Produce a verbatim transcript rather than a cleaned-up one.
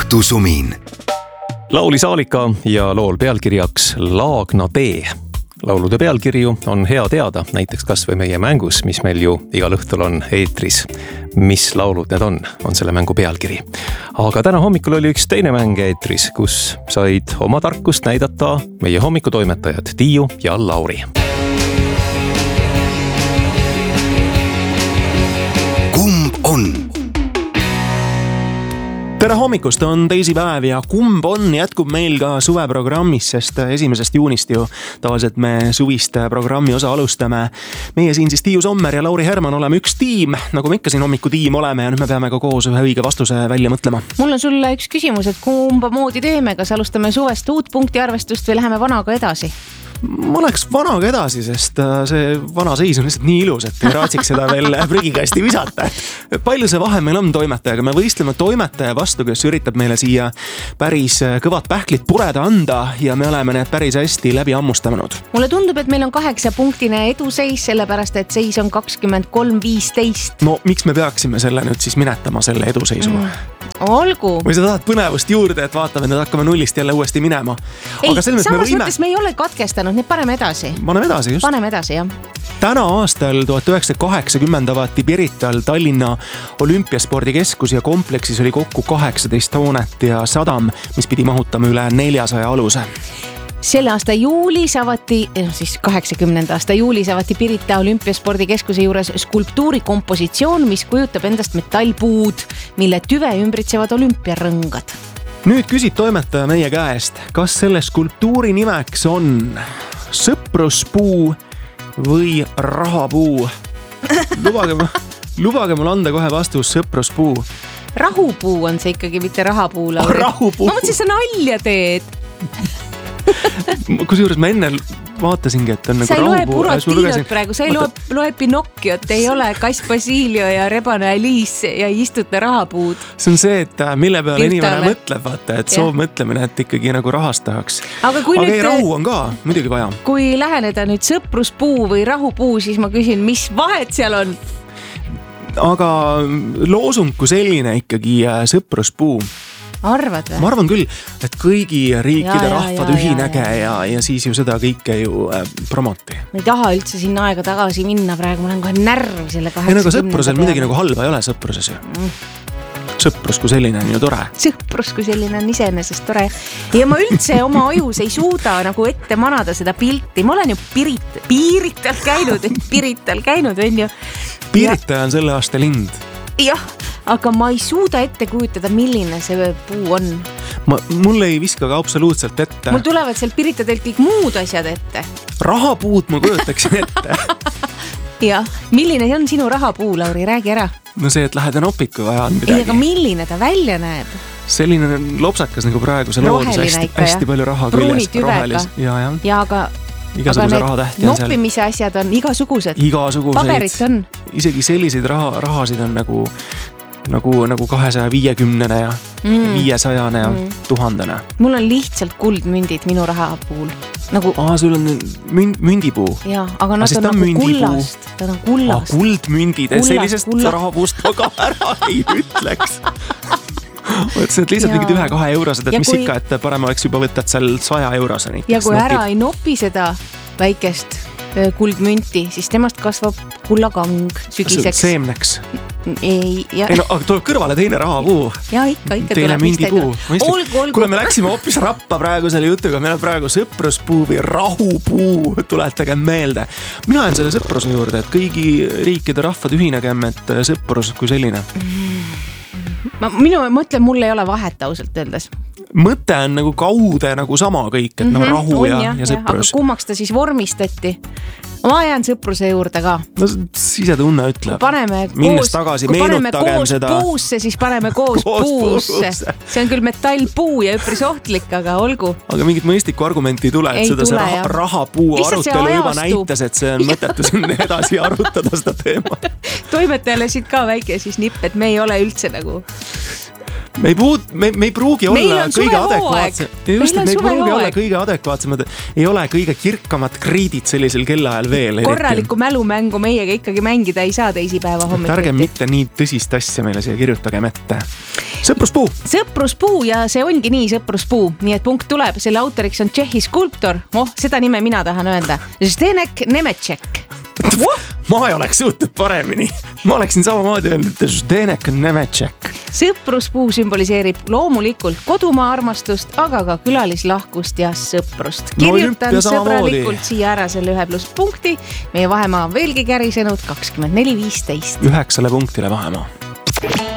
õhtusumin. Laulis Aalika ja lool pealkirjaks Laagna tee. Laulude pealkirju on hea teada, näiteks kas või meie mängus, mis meil ju igal õhtul on eetris. Mis laulud need on, on selle mängu pealkiri. Aga täna hommikul oli üks teine mäng eetris, kus said oma tarkust näidata meie hommikutoimetajad Tiiu ja Lauri. Kumb on? Tere hommikust, on teisipäev ja kumb on jätkub meil ka suveprogrammis, sest esimesest juunist ju tavaliselt me suvist programmi osa alustame. Meie siin siis Tiiu Sommer ja Lauri Herman oleme üks tiim, nagu me ikka siin hommiku tiim oleme ja nüüd me peame ka koos ühe õige vastuse välja mõtlema. Mul on sulle üks küsimus, et kumba moodi teeme, kas alustame suvest uut punkti arvestust või läheme vanaga edasi? Ma oleks vanaga edasi, sest see vana seis on lihtsalt nii ilus, et ei raatsiks seda veel prügikasti visata. Palju see vahe meil on toimetajaga? Me võistleme toimetaja vastu, kes üritab meile siia päris kõvad pähklit pureda anda ja me oleme need päris hästi läbi ammustanud. Mulle tundub, et meil on kaheksa punktine eduseis, sellepärast et seis on kakskümmend kolm viisteist. No miks me peaksime selle nüüd siis minetama, selle eduseisu? Mm. Olgu. Või sa tahad põnevust juurde, et vaatame, et hakkame nullist jälle uuesti minema? Ei, aga samas me võime... mõttes me ei ole katkestanud, need paneme edasi. Paneme edasi, just. Paneme edasi, jah. Täna aastal tuhat üheksasada kaheksakümmend avati Pirital Tallinna Olümpiaspordikeskus ja kompleksis oli kokku kaheksateist hoonet ja sadam, mis pidi mahutama üle neljasaja aluse. Selle aasta juulis avati, no siis kaheksakümnenda aasta juulis avati Pirita Olümpiaspordikeskuse juures skulptuurikompositsioon, mis kujutab endast metallpuud, mille tüve ümbritsevad olümpiarõngad. Nüüd küsid toimetaja meie käest, kas selle skulptuuri nimeks on sõpruspuu või rahapuu? Lubage, lubage mul anda kohe vastus sõpruspuu. Rahupuu on see ikkagi, mitte rahapuu. Oh, rahupuu. Ma mõtlesin, sa nalja teed. Kusjuures ma enne vaatasingi, et on nagu rahupuu. Sa ei loe Buratiinot praegu, sa ei loe, loe Pinocchiot, ei ole Kass Basilio ja Rebane Alice ja istuta rahapuud. See on see, et mille peale inimene mõtleb, vaata, et soov mõtlemine, et ikkagi nagu rahast tahaks. Aga, Aga nüüd, ei, rahu on ka muidugi vaja. Kui läheneda nüüd sõpruspuu või rahupuu, siis ma küsin, mis vahet seal on? Aga loosung kui selline ikkagi sõpruspuu. Arvad või? Ma arvan küll, et kõigi riikide ja, rahvad ja, ühinäge ja, ja. ja, ja siis ju seda kõike ju äh, promoti. Ma ei taha üldse sinna aega tagasi minna praegu, ma olen kohe närv selle kaheksakümnenda. Ei, nagu sõprusel midagi nagu halba ei ole sõpruses ju. Mm. Sõprus kui selline on ju tore. Sõprus kui selline on iseenesest tore. Ja ma üldse oma ajus ei suuda nagu ette manada seda pilti. Ma olen ju pirit, piirital käinud, pirital käinud, on ju. Pirita on selle aasta lind. Jah, aga ma ei suuda ette kujutada, milline see puu on. Ma, mul ei viska ka absoluutselt ette. Mul tulevad seal Piritadelt kõik muud asjad ette. Rahapuud ma kujutaksin ette. Jah, milline on sinu rahapuu, Lauri? Räägi ära. No see, et lähed nopid, kui vaja on midagi. Ei, aga milline ta välja näeb? Selline lopsakas nagu praegu see loodus hästi, hästi palju raha küljes. Rohelis. Ja, ja. ja, aga igasuguse rahatähti on seal. Noppimise asjad on igasugused. Igasuguseid. Paberit on. Isegi selliseid raha, rahasid on nagu, nagu, nagu kahesaja viiekümnene ja mm. viiesajane ja mm. tuhandene. Mul on lihtsalt kuldmündid minu raha puhul. Nagu... Aa, sul on münd, mündipuu. Jaa, aga nad on nagu kullast. Nad on kullast. Aa, kuldmündid. Kullast, sellisest kullast. Rahapuust ma ka ära ei ütleks. Mõtlesin, et lihtsalt mingid ühe kahe eurosed, et ja mis kui... ikka, et parem oleks juba võtad seal saja euroseni. Ja kui nopid. Ära ei nopi seda väikest kuldmünti, siis temast kasvab kullakang sügiseks. Seemneks. Ei, ja... ei no, aga tuleb kõrvale teine rahapuu. Ja ikka, ikka teine tuleb mündipuu. Kuule, me läksime hoopis rappa praegu selle jutuga, meil on praegu sõpruspuu või rahupuu, tuletage meelde. Mina olen selle sõpruse juurde, et kõigi riikide rahvad ühinegem, et sõprus kui selline. Ma, minu mõtlen, mul ei ole vahet ausalt öeldes. Mõte on nagu kaude nagu sama kõik, et mm-hmm, no rahu ja, ja, ja sõprus. Aga kummaks ta siis vormistati? Ma jään sõpruse juurde ka. No sisetunne ütleb. Paneme Minnes koos, tagasi, meenutagem seda. Kui paneme koos puusse, siis paneme koos, koos puusse. puusse. See on küll metallpuu ja üpris ohtlik, aga olgu. Aga mingit mõistlikku argumenti ei tule, et ei seda tule, see raha, rahapuu arutelu juba näitas, et see on mõttetu siin edasi arutada seda teema. Toimetajale siit ka väike siis nipp, et me ei ole üldse nagu... Me ei, puud, me, me ei pruugi olla kõige adekvaatsem. Just, me ei pruugi olla kõige adekvaatsemad. Ei ole kõige kirkamad kriidid sellisel kellaajal veel. Korralikku mälumängu meiega ikkagi mängida ei saa teisipäeva hommikuti. Ärge mitte nii tõsist asja meile siia kirjutagem ette. sõpruspuu. sõpruspuu ja see ongi nii sõpruspuu, nii et punkt tuleb, selle autoriks on Tšehhi skulptor, oh, seda nime mina tahan öelda, Zdenek Nemetšek. Ma ei oleks suutnud paremini, ma oleksin samamoodi öelnud, et Zdenek Nemetšek. Sõpruspuu sümboliseerib loomulikult kodumaa armastust, aga ka külalislahkust ja sõprust. Kirjutan no, sõbralikult siia ära selle ühe pluss punkti, meie vahemaa on veelgi kärisenud kakskümmend neli viisteist. Üheksale punktile vahemaa.